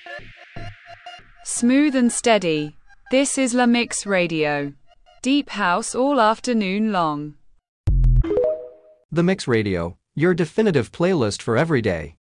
Smooth and steady. This is La Mix Radio. Deep house all afternoon long. The Mix Radio, your definitive playlist for every day.